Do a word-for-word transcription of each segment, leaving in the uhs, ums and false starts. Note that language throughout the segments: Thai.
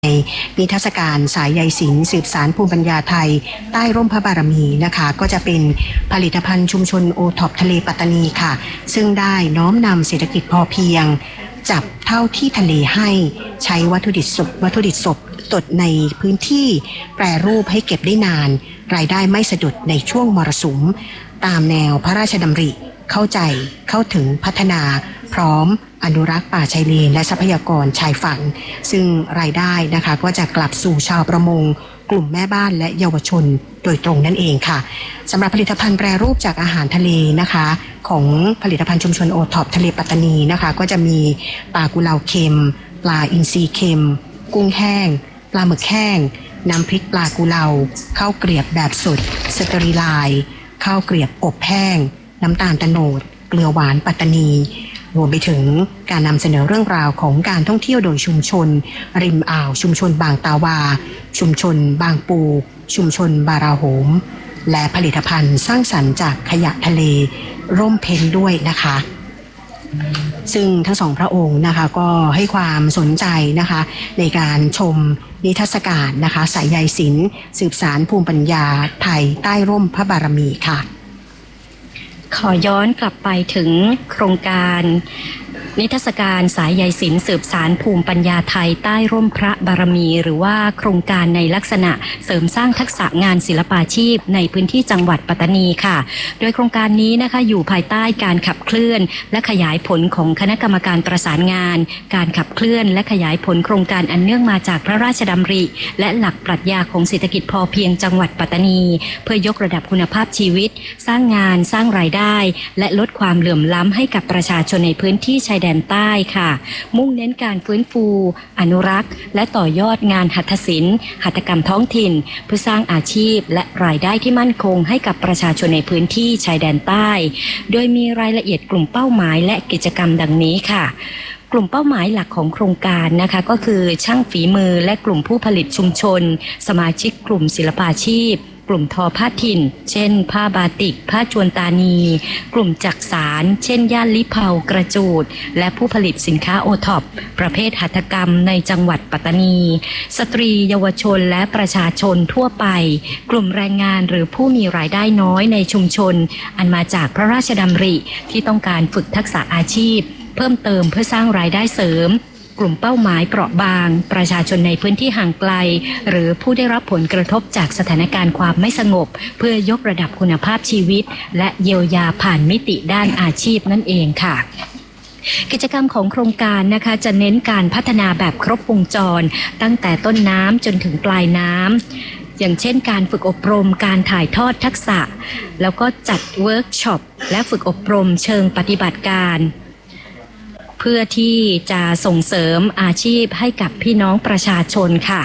ในนิทรรศการสายใยศิลป์สืบสานภูมิปัญญาไทยใต้ร่มพระบารมีนะคะก็จะเป็นผลิตภัณฑ์ชุมชนโอท็อปทะเลปัตตานีค่ะซึ่งได้น้อมนำเศรษฐกิจพอเพียงจับเท่าที่ทะเลให้ใช้วัตถุดิบสดวัตถุดิบสดสดในพื้นที่แปรรูปให้เก็บได้นานรายได้ไม่สะดุดในช่วงมรสุมตามแนวพระราชดำริเข้าใจเข้าถึงพัฒนาพร้อมอนุรักษ์ป่าชายเลนและทรัพยากรชายฝั่งซึ่งรายได้นะคะก็จะกลับสู่ชาวประมงกลุ่มแม่บ้านและเยาวชนโดยตรงนั่นเองค่ะสำหรับผลิตภัณฑ์แปรรูปจากอาหารทะเลนะคะของผลิตภัณฑ์ชุมชนโอท็อปทะเลปัตตานีนะคะก็จะมีปลากุเลาเค็มปลาอินทรีเค็มกุ้งแห้งปลาหมึกแห้งน้ำพริกปลากุเลาข้าวเกลียบแบบสดสเตอริไลน์ข้าวเกลียบอบแห้งน้ำตาลโตนดเกลือหวานปัตตานีรวมไปถึงการนำเสนอเรื่องราวของการท่องเที่ยวโดยชุมชนริมอ่าวชุมชนบางตาวาชุมชนบางปูชุมชนบาราโหมและผลิตภัณฑ์สร้างสรรค์จากขยะทะเลร่มเพ็ญด้วยนะคะซึ่งทั้งสองพระองค์นะคะก็ให้ความสนใจนะคะในการชมนิทรรศการนะคะสายใยศิลป์สืบสานภูมิปัญญาไทยใต้ร่มพระบารมีค่ะขอย้อนกลับไปถึงโครงการนิทรรศการสายใยศิลป์สืบสานภูมิปัญญาไทยใต้ร่มพระบารมีหรือว่าโครงการในลักษณะเสริมสร้างทักษะงานศิลปาชีพในพื้นที่จังหวัดปัตตานีค่ะโดยโครงการนี้นะคะอยู่ภายใต้การขับเคลื่อนและขยายผลของคณะกรรมการประสานงานการขับเคลื่อนและขยายผลโครงการอันเนื่องมาจากพระราชดำริและหลักปรัชญาของเศรษฐกิจพอเพียงจังหวัดปัตตานีเพื่อยกระดับคุณภาพชีวิตสร้างงานสร้างรายได้และลดความเหลื่อมล้ำให้กับประชาชนในพื้นที่ชายแดนใต้ค่ะมุ่งเน้นการฟื้นฟูอนุรักษ์และต่อยอดงานหัตถศิลป์หัตถกรรมท้องถิ่นเพื่อสร้างอาชีพและรายได้ที่มั่นคงให้กับประชาชนในพื้นที่ชายแดนใต้โดยมีรายละเอียดกลุ่มเป้าหมายและกิจกรรมดังนี้ค่ะกลุ่มเป้าหมายหลักของโครงการนะคะก็คือช่างฝีมือและกลุ่มผู้ผลิตชุมชนสมาชิกกลุ่มศิลปาชีพกลุ่มทอผ้าถิ่นเช่นผ้าบาติกผ้าจวนตานีกลุ่มจักสานเช่นย่านลิเผากระจูดและผู้ผลิตสินค้าโอท็อปประเภทหัตถกรรมในจังหวัดปัตตานีสตรีเยาวชนและประชาชนทั่วไปกลุ่มแรงงานหรือผู้มีรายได้น้อยในชุมชนอันมาจากพระราชดำริที่ต้องการฝึกทักษะอาชีพเพิ่มเติมเพื่อสร้างรายได้เสริมกลุ่มเป้าหมายเปราะบางประชาชนในพื้นที่ห่างไกลหรือผู้ได้รับผลกระทบจากสถานการณ์ความไม่สงบเพื่อยกระดับคุณภาพชีวิตและเยียวยาผ่านมิติด้านอาชีพนั่นเองค่ะกิจกรรมของโครงการนะคะจะเน้นการพัฒนาแบบครบวงจรตั้งแต่ต้นน้ำจนถึงปลายน้ำอย่างเช่นการฝึกอบรมการถ่ายทอดทักษะแล้วก็จัดเวิร์กช็อปและฝึกอบรมเชิงปฏิบัติการเพื่อที่จะส่งเสริมอาชีพให้กับพี่น้องประชาชนค่ะ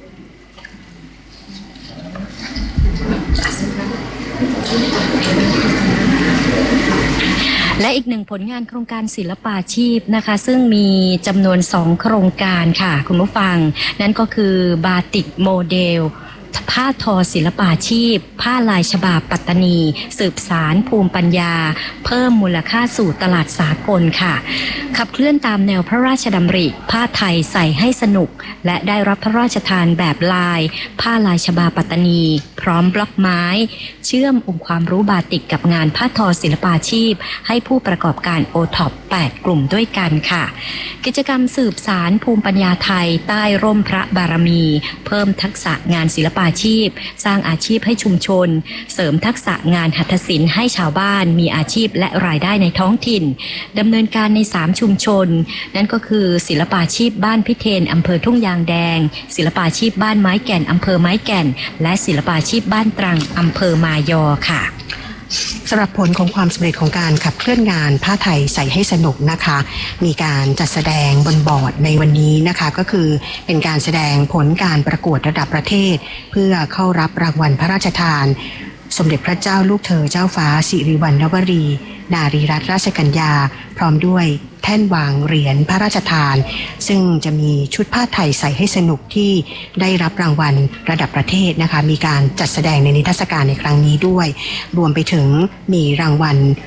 และอีกหนึ่งผลงานโครงการศิลปาชีพนะคะซึ่งมีจำนวนสองโครงการค่ะคุณผู้ฟังนั่นก็คือบาติกโมเดลผ้าทอศิลปาชีพผ้าลายฉบาปัตตานีสืบสารภูมิปัญญาเพิ่มมูลค่าสู่ตลาดสากลค่ะขับเคลื่อนตามแนวพระราชดำริผ้าไทยใส่ให้สนุกและได้รับพระราชทานแบบลายผ้าลายฉบาปัตตานีพร้อมบล็อกไม้เชื่อมองค์ความรู้บาติกกับงานผ้าทอศิลปาชีพให้ผู้ประกอบการโอท็อปแปดกลุ่มด้วยกันค่ะกิจกรรมสืบสารภูมิปัญญาไทยใต้ร่มพระบารมีเพิ่มทักษะงานศิลปาอาชีพสร้างอาชีพให้ชุมชนเสริมทักษะงานหัตถศิลป์ให้ชาวบ้านมีอาชีพและรายได้ในท้องถิ่นดำเนินการในสามชุมชนนั่นก็คือศิลปาชีพบ้านพิเทนอำเภอทุ่งยางแดงศิลปาชีพบ้านไม้แก่นอำเภอไม้แก่นและศิลปาชีพบ้านตรังอำเภอมายอค่ะสำหรับผลของความสำเร็จของการขับเคลื่อนงานผ้าไทยใส่ให้สนุกนะคะมีการจัดแสดงบนบอร์ดในวันนี้นะคะก็คือเป็นการแสดงผลการประกวดระดับประเทศเพื่อเข้ารับรางวัลพระราชทานสมเด็จพระเจ้าลูกเธอเจ้าฟ้าสิริวัณณวรีนารีรัตนราชกัญญาพร้อมด้วยแท่นวางเหรียญพระราชทานซึ่งจะมีชุดผ้าไทยใส่ให้สนุกที่ได้รับรางวัลระดับประเทศนะคะมีการจัดแสดงในนิทรรศการในครั้งนี้ด้วยรวมไปถึงมีรางวัล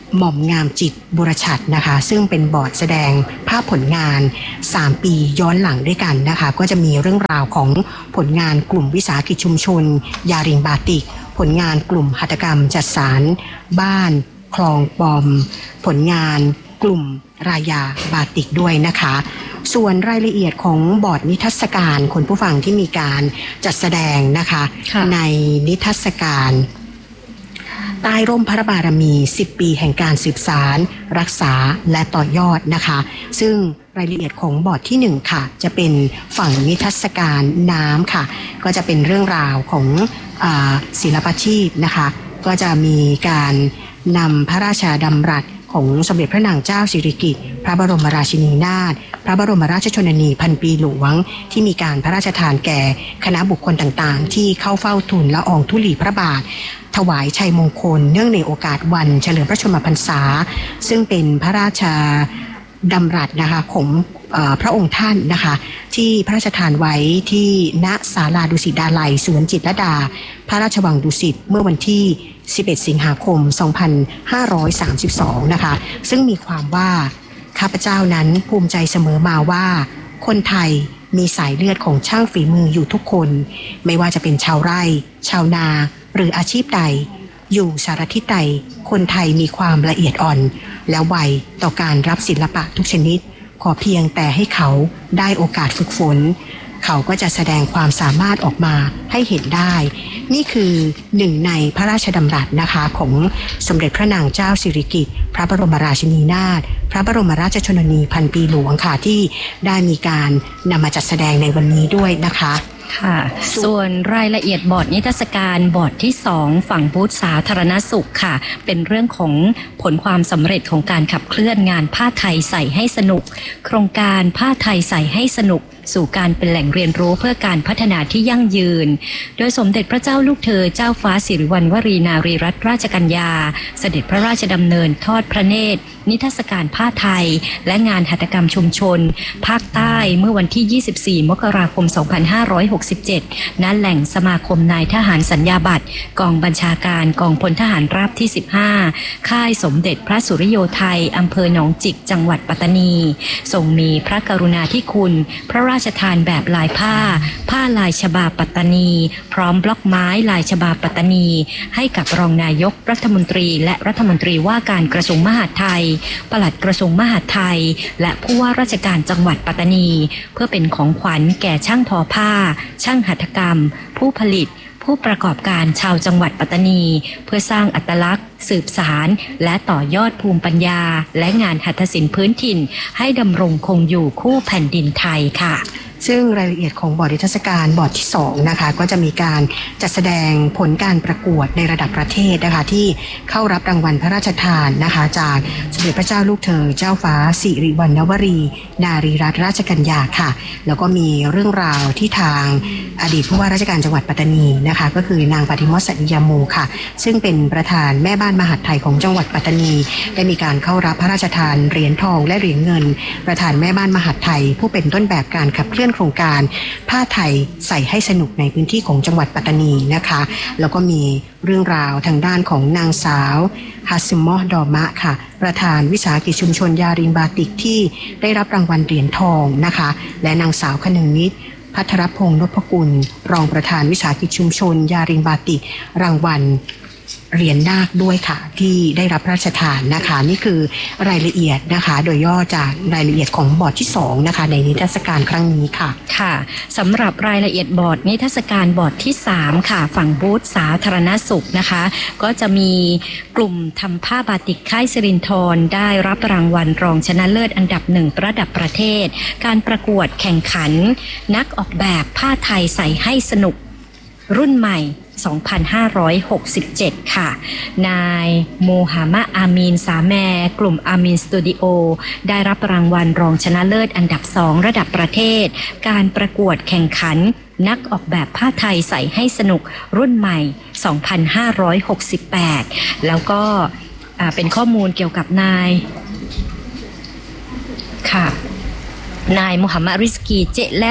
หม่อมงามจิตบุรชัดนะคะซึ่งเป็นบอร์ดแสดงภาพผลงานสามปีย้อนหลังด้วยกันนะคะก็จะมีเรื่องราวของผลงานกลุ่มวิสาหกิจชุมชนยาริงบาติกผลงานกลุ่มหัตถกรรมจัดสารบ้านคลองปอมผลงานกลุ่มรายาบาติกด้วยนะคะส่วนรายละเอียดของบอร์ดนิทรรศการคนผู้ฟังที่มีการจัดแสดงนะคะในนิทรรศการใต้ร่มพระบารมีสิบปีแห่งการสืบสารรักษาและต่อยอดนะคะซึ่งรายละเอียดของบอร์ดที่หนึ่งค่ะจะเป็นฝั่งนิทรรศการน้ำค่ะก็จะเป็นเรื่องราวของอ่าศิลปาชีพนะคะก็จะมีการนำพระราชดำรัสของสมเด็จพระนางเจ้าสิริกิติ์พระบรมราชินีนาถพระบรมราชชนนีพันปีหลวงที่มีการพระราชทานแก่คณะบุคคลต่างๆที่เข้าเฝ้าทูลละอองธุลีพระบาทถวายชัยมงคลเนื่องในโอกาสวันเฉลิมพระชนมพรรษาซึ่งเป็นพระราชดำรัสนะคะของเอ่อพระองค์ท่านนะคะที่พระราชทานไว้ที่ณศาลาดุสิตดาลัยสวนจิตรลดาพระราชวังดุสิตเมื่อวันที่สิบเอ็ดสิงหาคมสองพันห้าร้อยสามสิบสองนะคะซึ่งมีความว่าข้าพเจ้านั้นภูมิใจเสมอมาว่าคนไทยมีสายเลือดของช่างฝีมืออยู่ทุกคนไม่ว่าจะเป็นชาวไร่ชาวนาหรืออาชีพใดอยู่สารทิศใดคนไทยมีความละเอียดอ่อนและไวต่อการรับศิลปะทุกชนิดขอเพียงแต่ให้เขาได้โอกาสฝึกฝนเขาก็จะแสดงความสามารถออกมาให้เห็นได้นี่คือหนึ่งในพระราชดำรัสนะคะของสมเด็จพระนางเจ้าสิริกิติ์พระบรมราชินีนาถพระบรมราชชนนีพันปีหลวงค่ะที่ได้มีการนำมาจัดแสดงในวันนี้ด้วยนะคะค่ะส่วนรายละเอียดบอร์ดนิทรรศการบอร์ดที่สองฝั่งบูธสาธารณสุขค่ะเป็นเรื่องของผลความสำเร็จของการขับเคลื่อนงานผ้าไทยใส่ให้สนุกโครงการผ้าไทยใส่ให้สนุกสู่การเป็นแหล่งเรียนรู้เพื่อการพัฒนาที่ยั่งยืนโดยสมเด็จพระเจ้าลูกเธอเจ้าฟ้าสิริวัณวรีนารีรัตนราชกัญญาเสด็จพระราชดำเนินทอดพระเนตรนิทรรศการผ้าไทยและงานหัตถกรรมชุมชนภาคใต้เมื่อวันที่ยี่สิบสี่มกราคมสองพันห้าร้อยหกสิบเจ็ดณแหล่งสมาคมนายทหารสัญญาบัตรกองบัญชาการกองพลทหารราบที่สิบห้าค่ายสมเด็จพระสุริโยไทยอำเภอหนองจิกจังหวัดปัตตานีทรงมีพระกรุณาธิคุณพระราชทานแบบลายผ้าผ้าลายฉบาปัตตานีพร้อมบล็อกไม้ลายฉบาปัตตานีให้กับรองนายกรัฐมนตรีและรัฐมนตรีว่าการกระทรวงมหาดไทยปลัดกระทรวงมหาดไทยและผู้ว่าราชการจังหวัดปัตตานีเพื่อเป็นของขวัญแก่ช่างทอผ้าช่างหัตถกรรมผู้ผลิตผู้ประกอบการชาวจังหวัดปัตตานีเพื่อสร้างอัตลักษณ์สืบสารและต่อยอดภูมิปัญญาและงานหัตถศิลป์พื้นถิ่นให้ดำรงคงอยู่คู่แผ่นดินไทยค่ะซึ่งรายละเอียดของบอร์ดนิทรรศการบอร์ดที่สองนะคะก็จะมีการจัดแสดงผลการประกวดในระดับประเทศนะคะที่เข้ารับรางวัลพระราชทานนะคะจากสมเด็จพระเจ้าลูกเธอเจ้าฟ้าสิริวัณณวรีนารีรัตนราชกัญญาค่ะแล้วก็มีเรื่องราวที่ทางอดีตผู้ว่าราชการจังหวัดปัตตานีนะคะก็คือนางปฏิโมทย์สัตยาโมค่ะซึ่งเป็นประธานแม่บ้านมหาดไทยของจังหวัดปัตตานีได้มีการเข้ารับพระราชทานเหรียญทองและเหรียญเงินประธานแม่บ้านมหาดไทยผู้เป็นต้นแบบการขับเคลื่อนโครงการผ้าไทยใส่ให้สนุกในพื้นที่ของจังหวัดปัตตานีนะคะแล้วก็มีเรื่องราวทางด้านของนางสาวฮัสซิมอดอมะค่ะประธานวิสาหกิจชุมชนยาริงบาติกที่ได้รับรางวัลเหรียญทองนะคะและนางสาวคนึงนิดพัทรพงษ์นพกุลรองประธานวิสาหกิจชุมชนยาริงบาติกรางวัลเหรียญนาคด้วยค่ะที่ได้รับพระราชทานนะคะนี่คือรายละเอียดนะคะโดยย่อจากรายละเอียดของบอร์ดที่สองนะคะในนิทรรศการครั้งนี้ค่ะค่ะสำหรับรายละเอียดบอร์ดนิทรรศการบอร์ดที่สามค่ะฝั่งบูธสาธารณสุขนะคะก็จะมีกลุ่มทำผ้าบาติกค่ายสิรินธรได้รับรางวัลรองชนะเลิศอันดับหนึ่งระดับประเทศการประกวดแข่งขันนักออกแบบผ้าไทยใส่ให้สนุกรุ่นใหม่สองพันห้าร้อยหกสิบเจ็ดค่ะนายโมฮัมหมัดอามีนสาแมกลุ่มอามีนสตูดิโอได้รับรางวัลรองชนะเลิศอันดับสองระดับประเทศการประกวดแข่งขันนักออกแบบผ้าไทยใส่ให้สนุกรุ่นใหม่สองพันห้าร้อยหกสิบแปดแล้วก็เป็นข้อมูลเกี่ยวกับนายค่ะนายโมฮัมหมัดริสกีเจและ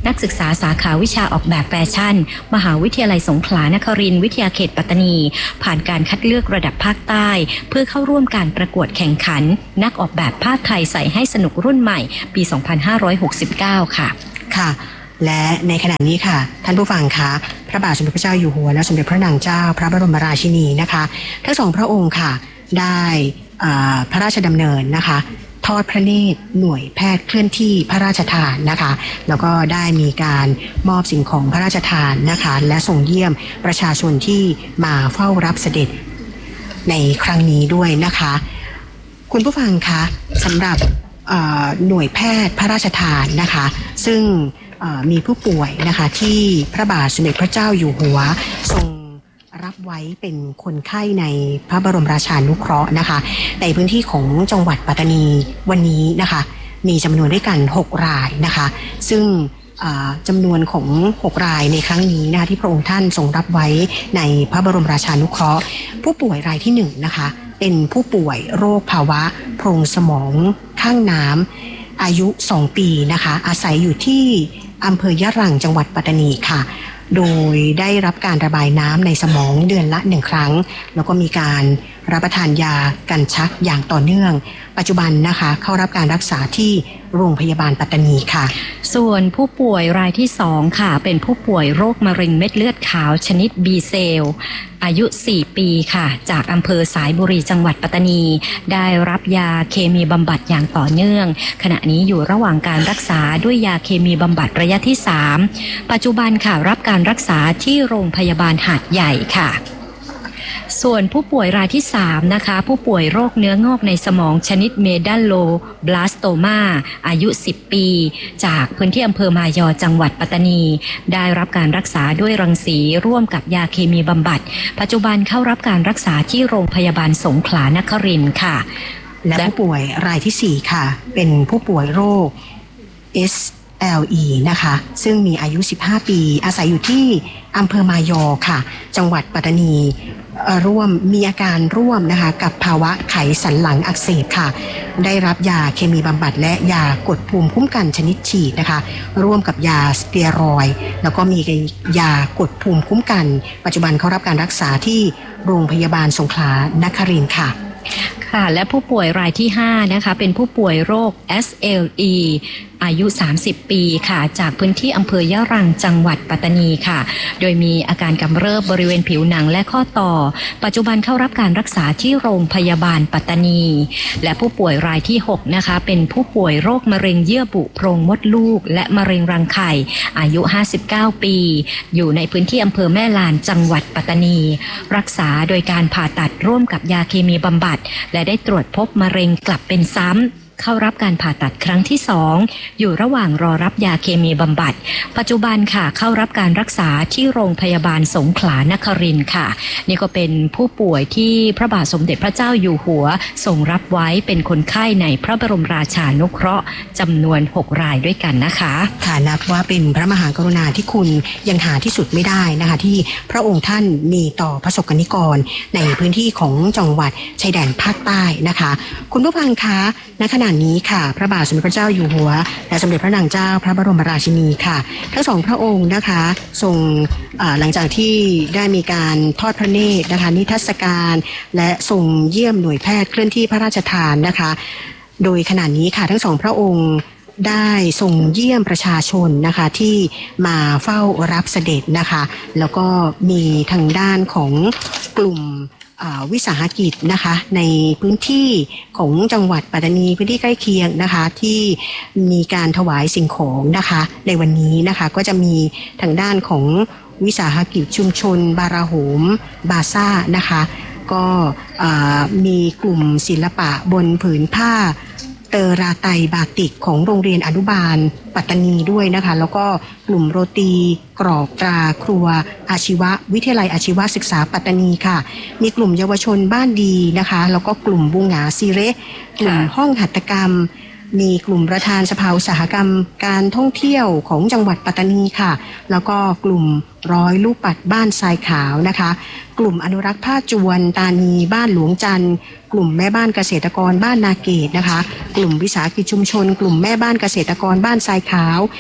นักศึกษาสาขาวิชาออกแบบแฟชั่นมหาวิทยาลัยสงขลานครินทร์วิทยาเขตปัตตานีผ่านการคัดเลือกระดับภาคใต้เพื่อเข้าร่วมการประกวดแข่งขันนักออกแบบผ้าไทยใส่ให้สนุกรุ่นใหม่ปีสองพันห้าร้อยหกสิบเก้าค่ะค่ะและในขณะนี้ค่ะท่านผู้ฟังคะพระบาทสมเด็จพระเจ้าอยู่หัวและสมเด็จพระนางเจ้าพระบรมราชินีนะคะทั้งสองพระองค์ค่ะได้พระราชดำเนินนะคะทอดพระเนตรหน่วยแพทย์เคลื่อนที่พระราชทานนะคะแล้วก็ได้มีการมอบสิ่งของพระราชทานนะคะและส่งเยี่ยมประชาชนที่มาเฝ้ารับเสด็จในครั้งนี้ด้วยนะคะคุณผู้ฟังคะสำหรับหน่วยแพทย์พระราชทานนะคะซึ่งมีผู้ป่วยนะคะที่พระบาทสมเด็จพระเจ้าอยู่หัวทรงรับไว้เป็นคนไข้ในพระบรมราชานุเคราะห์นะคะในพื้นที่ของจังหวัดปัตตานีวันนี้นะคะมีจำนวนด้วยกันหกรายนะคะซึ่งจำนวนของหกรายในครั้งนี้นะคะที่พระองค์ท่านทรงรับไว้ในพระบรมราชานุเคราะห์ผู้ป่วยรายที่หนึ่งนะคะเป็นผู้ป่วยโรคภาวะโพรงสมองข้างน้ำอายุสองปีนะคะอาศัยอยู่ที่อำเภอยะรังจังหวัดปัตตานีค่ะโดยได้รับการระบายน้ำในสมองเดือนละหนึ่งครั้งแล้วก็มีการรับประทานยากันชักอย่างต่อเนื่องปัจจุบันนะคะเข้ารับการรักษาที่โรงพยาบาลปัตตานีค่ะส่วนผู้ป่วยรายที่สองค่ะเป็นผู้ป่วยโรคมะเร็งเม็ดเลือดขาวชนิด B เซลล์อายุสี่ปีค่ะจากอำเภอสายบุรีจังหวัดปัตตานีได้รับยาเคมีบำบัดอย่างต่อเนื่องขณะนี้อยู่ระหว่างการรักษาด้วยยาเคมีบำบัดระยะที่สามปัจจุบันค่ะรับการรักษาที่โรงพยาบาลหาดใหญ่ค่ะส่วนผู้ป่วยรายที่สามนะคะผู้ป่วยโรคเนื้องอกในสมองชนิดเมดัลโลบลาสโตมาอายุสิบปีจากพื้นที่อำเภอมายอจังหวัดปัตตานีได้รับการรักษาด้วยรังสีร่วมกับยาเคมีบำบัดปัจจุบันเข้ารับการรักษาที่โรงพยาบาลสงขลานครินทร์ค่ะและผู้ป่วยรายที่สี่ค่ะเป็นผู้ป่วยโรค เอส แอล อี นะคะซึ่งมีอายุสิบห้าปีอาศัยอยู่ที่อำเภอมายอค่ะจังหวัดปัตตานีร่วมมีอาการร่วมนะคะกับภาวะไขสันหลังอักเสบค่ะได้รับยาเคมีบำบัดและยากดภูมิคุ้มกันชนิดฉีดนะคะร่วมกับยาสเตียรอยด์แล้วก็มียากดภูมิคุ้มกันปัจจุบันเขารับการรักษาที่โรงพยาบาลสงขลานครินทร์ค่ะค่ะและผู้ป่วยรายที่ห้านะคะเป็นผู้ป่วยโรค เอส แอล อี อายุสามสิบปีค่ะจากพื้นที่อำเภอยะรังจังหวัดปัตตานีค่ะโดยมีอาการกำเริบบริเวณผิวหนังและข้อต่อปัจจุบันเข้ารับการรักษาที่โรงพยาบาลปัตตานีและผู้ป่วยรายที่หกนะคะเป็นผู้ป่วยโรคมะเร็งเยื่อบุโพรงมดลูกและมะเร็งรังไข่อายุห้าสิบเก้าปีอยู่ในพื้นที่อำเภอแม่ลานจังหวัดปัตตานีรักษาโดยการผ่าตัดร่วมกับยาเคมีบำบัดและได้ตรวจพบมะเร็งกลับเป็นซ้ำเข้ารับการผ่าตัดครั้งที่สองอยู่ระหว่างรอรับยาเคมีบำบัดปัจจุบันค่ะเข้ารับการรักษาที่โรงพยาบาลสงขลานครินทร์ค่ะนี่ก็เป็นผู้ป่วยที่พระบาทสมเด็จพระเจ้าอยู่หัวทรงรับไว้เป็นคนไข้ในพระบรมราชานุเคราะห์จำนวนหกรายด้วยกันนะคะค่ะนับว่าเป็นพระมหากรุณาธิคุณยังหาที่สุดไม่ได้นะคะที่พระองค์ท่านมีต่อพระสงฆ์นิกรในพื้นที่ของจังหวัดชายแดนภาคใต้นะคะคุณผู้ฟังคะณขณะนี้ค่ะพระบาทสมเด็จพระเจ้าอยู่หัวและสมเด็จพระนางเจ้าพระบรมราชินีค่ะทั้งสองพระองค์นะคะทรงหลังจากที่ได้มีการทอดพระเนตรนะคะนิทรรศการและทรงเยี่ยมหน่วยแพทย์เคลื่อนที่พระราชทานนะคะโดยขณะนี้ค่ะทั้งสองพระองค์ได้ทรงเยี่ยมประชาชนนะคะที่มาเฝ้ารับเสด็จนะคะแล้วก็มีทางด้านของกลุ่มวิสาหกิจนะคะในพื้นที่ของจังหวัดปัตตานีพื้นที่ใกล้เคียงนะคะที่มีการถวายสิ่งของนะคะในวันนี้นะคะก็จะมีทางด้านของวิสาหกิจชุมชนบาราโหมบาซ่านะคะก็มีกลุ่มศิลปะบนผืนผ้าเตอราไตบาติกของโรงเรียนอนุบาลปัตตานีด้วยนะคะแล้วก็กลุ่มโรตีกรอบตราครัวอาชีวะวิทยาลัยอาชีวศึกษาปัตตานีค่ะมีกลุ่มเยาวชนบ้านดีนะคะแล้วก็กลุ่มบุงหงาซีเรกลุ่มห้องหัตถกรรมมีกลุ่มประธานสภาอุตสาหกรรมการท่องเที่ยวของจังหวัดปัตตานีค่ะแล้วก็กลุ่มร้อยลูกปัดบ้านทรายขาวนะคะกลุ่มอนุรักษ์ผ้าจวนตานีบ้านหลวงจันทร์กลุ่มแม่บ้านเกษตรกรบ้านนาเกตนะคะกลุ่มวิสาหกิจชุมชนกลุ่มแม่บ้านเกษตรกรบ้านทรายขาว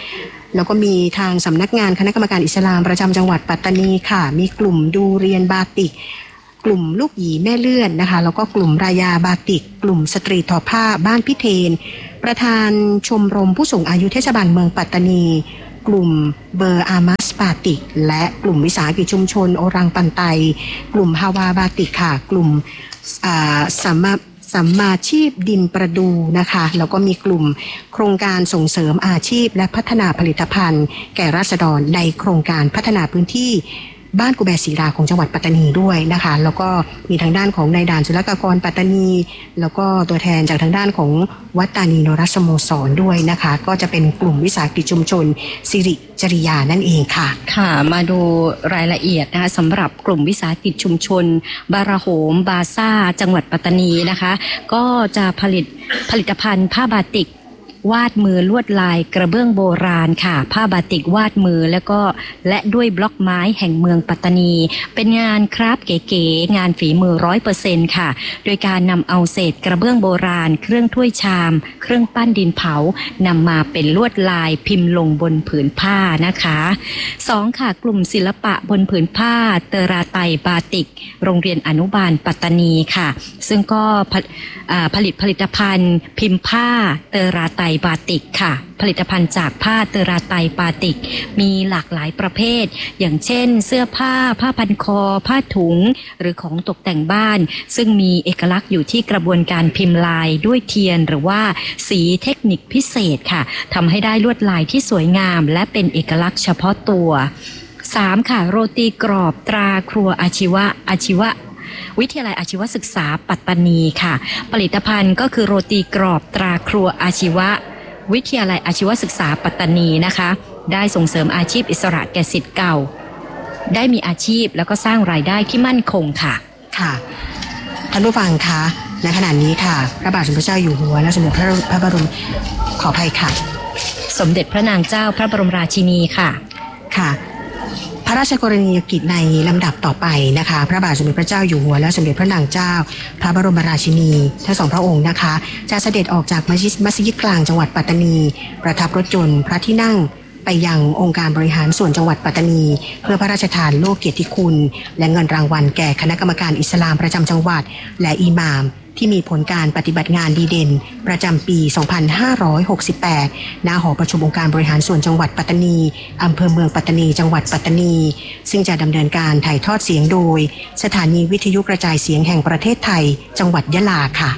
แล้วก็มีทางสำนักงานคณะกรรมการอิสลามประจำจังหวัดปัตตานีค่ะมีกลุ่มดูเรียนบาติกกลุ่มลูกหยีแม่เลื่อนนะคะแล้วก็กลุ่มรายาบาติกกลุ่มสตรีทอผ้าบ้านพิเทนประธานชมรมผู้สูงอายุเทศบาลเมืองปัตตานีกลุ่มเบอร์อามัสบาติกและกลุ่มวิสาหกิจชุมชนโอรังปันไตกลุ่มฮาวาบาติกค่ะกลุ่มสัมมาสัมมาชีพดินประดูนะคะแล้วก็มีกลุ่มโครงการส่งเสริมอาชีพและพัฒนาผลิตภัณฑ์แก่ราษฎรในโครงการพัฒนาพื้นที่บ้านกุแบศิราของจังหวัดปัตตานีด้วยนะคะแล้วก็มีทางด้านของนายด่านศุลกากรปัตตานีแล้วก็ตัวแทนจากทางด้านของวัดตานีนรสโมสรด้วยนะคะก็จะเป็นกลุ่มวิสาหกิจชุมชนสิริจริยานั่นเองค่ะค่ะมาดูรายละเอียดนะคะสำหรับกลุ่มวิสาหกิจชุมชนบาราโหมบาซ่าจังหวัดปัตตานีนะคะก็จะผลิตผลิตภัณฑ์ผ้าบาติกวาดมือลวดลายกระเบื้องโบราณค่ะผ้าบาติกวาดมือแล้วก็และด้วยบล็อกไม้แห่งเมืองปัตตานีเป็นงานคราฟต์เก๋ๆงานฝีมือ ร้อยเปอร์เซ็นต์ ค่ะโดยการนำเอาเศษกระเบื้องโบราณเครื่องถ้วยชามเครื่องปั้นดินเผานำมาเป็นลวดลายพิมพ์ลงบนผืนผ้านะคะสองค่ะกลุ่มศิลปะบนผืนผ้าเตราไตบาติกโรงเรียนอนุบาลปัตตานีค่ะซึ่งก็ผลิตผลิตภัณฑ์พิมพ์ผ้าเตราไตบาติกค่ะผลิตภัณฑ์จากผ้าเตราไตบาติกมีหลากหลายประเภทอย่างเช่นเสื้อผ้าผ้าพันคอผ้าถุงหรือของตกแต่งบ้านซึ่งมีเอกลักษณ์อยู่ที่กระบวนการพิมพ์ลายด้วยเทียนหรือว่าสีเทคนิคพิเศษค่ะทำให้ได้ลวดลายที่สวยงามและเป็นเอกลักษณ์เฉพาะตัวสามค่ะโรตีกรอบตราครัวอาชีวะอาชีวะวิทยาลัยอาชีวศึกษาปัตตานีค่ะผลิตภัณฑ์ก็คือโรตีกรอบตราครัวอาชีวะวิทยาลัยอาชีวศึกษาปัตตานีนะคะได้ส่งเสริมอาชีพอิสระแก่ศิษย์เก่าได้มีอาชีพแล้วก็สร้างรายได้ที่มั่นคงค่ะค่ะท่านผู้ฟังคะในขณะนี้ค่ะพระบาทสมเด็จพระเจ้าอยู่หัวและสมเด็จพระพระบรมขออภัยค่ะสมเด็จพระนางเจ้าพระบรมราชินีค่ะค่ะพระราชกรณียกิจในลำดับต่อไปนะคะพระบาทสมเด็จพระเจ้าอยู่หัวและสมเด็จพระนางเจ้าพระบรมราชินีทั้งสองพระองค์นะคะจะเสด็จออกจากมัสยิดมัสยิดกลางจังหวัดปัตตานีประทับรถยนต์พระที่นั่งไปยังองค์การบริหารส่วนจังหวัดปัตตานีเพื่อพระราชทานโล่เกียรติคุณและเงินรางวัลแก่คณะกรรมการอิสลามประจำจังหวัดและอิหม่ามที่มีผลการปฏิบัติงานดีเด่นประจำปี สองพันห้าร้อยหกสิบแปด ณ หอประชุมองค์การบริหารส่วนจังหวัดปัตตานีอำเภอเมืองปัตตานีจังหวัดปัตตานีซึ่งจะดำเนินการถ่ายทอดเสียงโดยสถานีวิทยุกระจายเสียงแห่งประเทศไทยจังหวัดยะลาค่ะ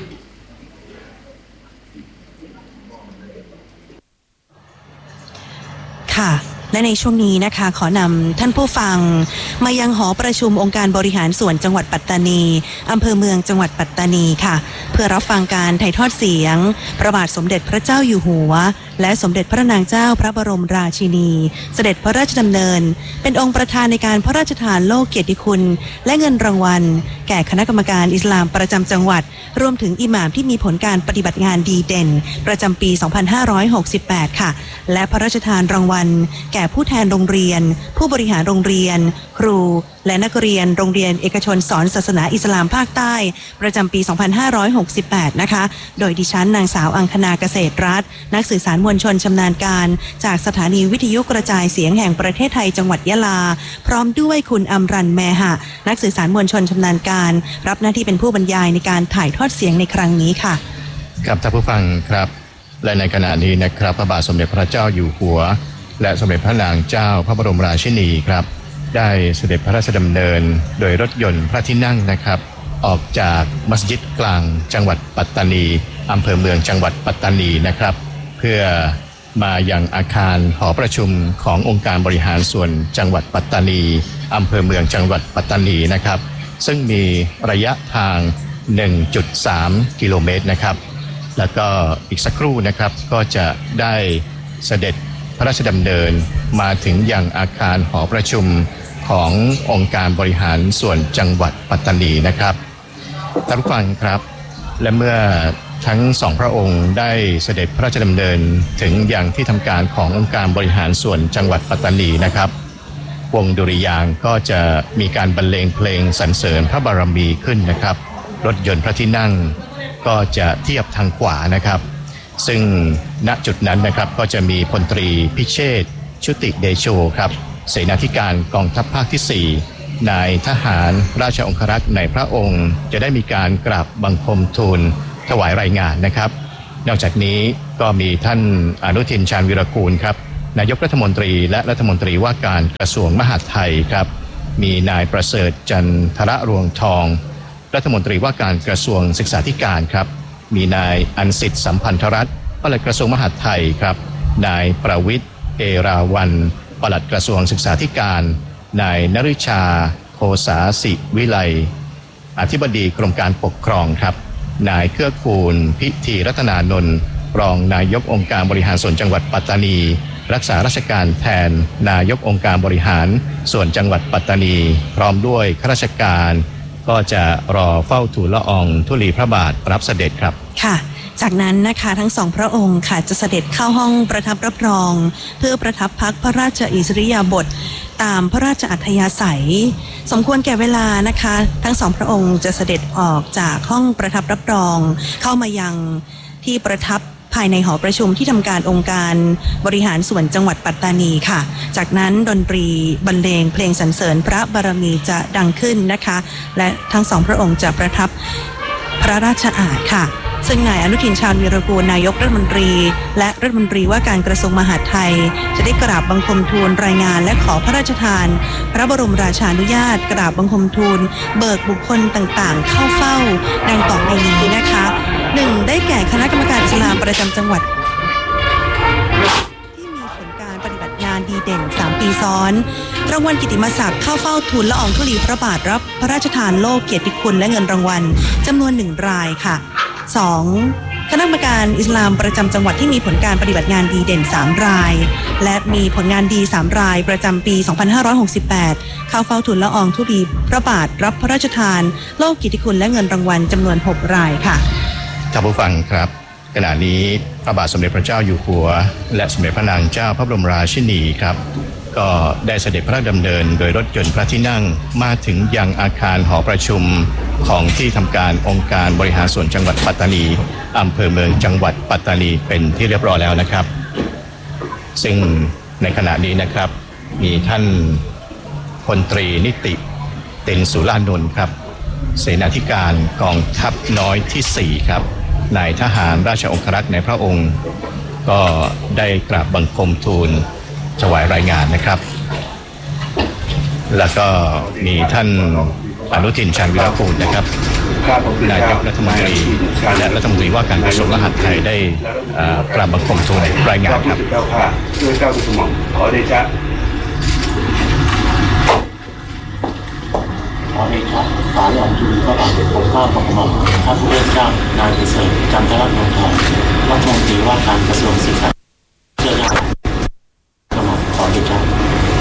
ค่ะและในช่วงนี้นะคะขอนำท่านผู้ฟังมายังหอประชุมองค์การบริหารส่วนจังหวัดปัตตานีอำเภอเมืองจังหวัดปัตตานีค่ะเพื่อรับฟังการถ่ายทอดเสียงพระบาทสมเด็จพระเจ้าอยู่หัวและสมเด็จพระนางเจ้าพระบรมราชินีเสด็จพระราชดำเนินเป็นองค์ประธานในการพระราชทานโล่เกียรติคุณและเงินรางวัลแก่คณะกรรมการอิสลามประจำจังหวัดรวมถึงอิหม่ามที่มีผลการปฏิบัติงานดีเด่นประจำปี สองพันห้าร้อยหกสิบแปด ค่ะและพระราชทานรางวัลแก่ผู้แทนโรงเรียนผู้บริหารโรงเรียนครูและนักเรียนโรงเรียนเอกชนสอนศาสนาอิสลามภาคใต้ประจำปี สองพันห้าร้อยหกสิบแปด นะคะโดยดิฉันนางสาวอังคณาเกษตรรัตน์นักสื่อสารมวลชนชำนาญการจากสถานีวิทยุกระจายเสียงแห่งประเทศไทยจังหวัดยะลาพร้อมด้วยคุณอำรันแมหะนักสื่อสารมวลชนชำนาญการรับหน้าที่เป็นผู้บรรยายในการถ่ายทอดเสียงในครั้งนี้ค่ะครับท่านผู้ฟังครับและในขณะนี้นะครับพระบาทสมเด็จพระเจ้าอยู่หัวและสมเด็จพระนางเจ้าพระบรมราชินีครับได้เสด็จพระราชดำเนินโดยรถยนต์พระที่นั่งนะครับออกจากมัสยิดกลางจังหวัดปัตตานีอำเภอเมืองจังหวัดปัตตานีนะครับเพื่อมายังอาคารหอประชุมขององค์การบริหารส่วนจังหวัดปัตตานีอำเภอเมืองจังหวัดปัตตานีนะครับซึ่งมีระยะทาง หนึ่งจุดสาม กิโลเมตรนะครับแล้วก็อีกสักครู่นะครับก็จะได้เสด็จพระราชดำเนินมาถึงยังอาคารหอประชุมขององค์การบริหารส่วนจังหวัดปัตตานีนะครับท่านผู้ฟังครับและเมื่อทั้งสองพระองค์ได้เสด็จพระราชดำเนินถึงยังที่ทำการขององค์การบริหารส่วนจังหวัดปัตตานีนะครับวงดุริยางค์ก็จะมีการบรรเลงเพลงสรรเสริญพระบารมีขึ้นนะครับรถยนต์พระที่นั่งก็จะเทียบทางขวานะครับซึ่งณจุดนั้นนะครับก็จะมีพลตรีพิเชษฐ์ชุติเดโชครับเสนาธิการกองทัพภาคที่สี่นายทหารราชองครักษ์ในพระองค์จะได้มีการกราบบังคมทูลถวายรายงานนะครับนอกจากนี้ก็มีท่านอนุทินชาญวิรากูลครับนายกรัฐมนตรีและรัฐมนตรีว่าการกระทรวงมหาดไทยครับมีนายประเสริฐจันทรรวงทองรัฐมนตรีว่าการกระทรวงศึกษาธิการครับมีนายอันสิทธิ์สัมพันธรัตน์ปลัดกระทรวงมหาดไทยครับนายประวิทย์เอราวัณปลัดกระทรวงศึกษาธิการนายนฤชาโคสาสิวิไลอธิบดีกรมการปกครองครับนายเกื้อกูลพิธีรัตนานนท์รองนายกองค์การบริหารส่วนจังหวัดปัตตานีรักษาราชการแทนนายกองค์การบริหารส่วนจังหวัดปัตตานีพร้อมด้วยข้าราชการก็จะรอเฝ้าทูลละอองธุลีพระบาทรับเสด็จครับค่ะจากนั้นนะคะทั้งสองพระองค์ค่ะจะเสด็จเข้าห้องประทับรับรองเพื่อประทับพักพระราชอิสริยาบถตามพระราชอัธยาศัยสมควรแก่เวลานะคะทั้งสองพระองค์จะเสด็จออกจากห้องประทับรับรองเข้ามายังที่ประทับภายในหอประชุมที่ทำการองค์การบริหารส่วนจังหวัดปัตตานีค่ะจากนั้นดนตรีบรรเลงเพลงสรรเสริญพระบารมีจะดังขึ้นนะคะและทั้งสองพระองค์จะประทับพระราชอาสน์ค่ะซึ่งนายอนุทินชาญวีรกูลนายกรัฐมนตรีและรัฐมนตรีว่าการกระทรวงมหาดไทยจะได้กราบบังคมทูลรายงานและขอพระราชทานพระบรมราชานุญาตกราบบังคมทูลเบิกบุคคลต่างๆเข้าเฝ้าดังต่อไปนี้นะคะหนึ่งได้แก่คณะกรรมการอิสลามประจำจังหวัดที่มีผลการปฏิบัติงานดีเด่นสามปีซ้อนรางวัลกิตติมศักดิ์เข้าเฝ้าทูลละอองธุลีพระบาทรับพระราชทานโล่เกียรติคุณและเงินรางวัลจำนวนหนึ่งรายค่ะสองคณะกรรมการอิสลามประจำจังหวัดที่มีผลการปฏิบัติงานดีเด่นสามรายและมีผลงานดีสามรายประจำปีสองพันห้าร้อยหกสิบแปดเข้าเฝ้าทูลละอองธุลีพระบาทรับพระราชทานโล่เกียรติคุณและเงินรางวัลจำนวนหกรายค่ะท่านผู้ฟังครับขณะนี้พระบาทสมเด็จพระเจ้าอยู่หัวและสมเด็จพระนางเจ้าพระบรมราชินีครับก็ได้เสด็จพระราชดำเนินโดยรถยนต์พระที่นั่งมาถึงยังอาคารหอประชุมของที่ทำการองค์การบริหารส่วนจังหวัดปัตตานีอำเภอเมืองจังหวัดปัตตานีเป็นที่เรียบร้อยแล้วนะครับซึ่งในขณะนี้นะครับมีท่านพลตรีนิติเต็นสุรานนท์ครับเสนาธิการกองทัพน้อยที่สี่ครับนายทหารราชองครักษ์ในพระองค์ก็ได้กราบบังคมทูลถวายรายงานนะครับแล้วก็มีท่านอนุทินชาญวิรากูลนะครับนายกรัฐมนตรีและรัฐมนตรีว่าการกระทรวงมหาดไทยได้กราบบังคมทูลรายงานครับด้วยเกล้าด้วยกระหม่อมขอเดชะขอเดชะฝาหลอมทูลพระบาทปกเกล้าปกกระหม่อมท่านผู้ว่าจ้างนายประเสริฐจันทรรวงทองรัฐมนตรีว่าการกระทรวงศึกษาเจ้าหน้าที่กระหม่อมขอเดชะ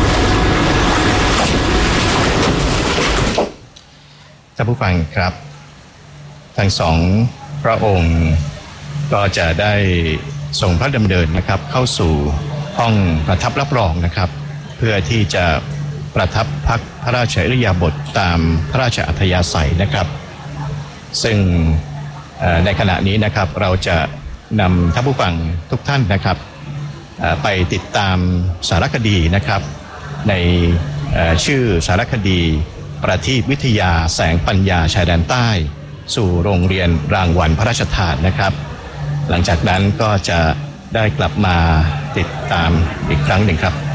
ท่านผู้ฟังครับทั้งสองพระองค์ก็จะได้ทรงพระดำเนินนะครับเข้าสู่ห้องประทับรับรองนะครับเพื่อที่จะประทับพักพระราชอิริยาบถตามพระราชอัธยาศัยนะครับซึ่งในขณะนี้นะครับเราจะนำท่านผู้ฟังทุกท่านนะครับไปติดตามสารคดีนะครับในชื่อสารคดีประทีปวิทยาแสงปัญญาชายแดนใต้สู่โรงเรียนรางวัลพระราชทานนะครับหลังจากนั้นก็จะได้กลับมาติดตามอีกครั้งหนึ่งครับ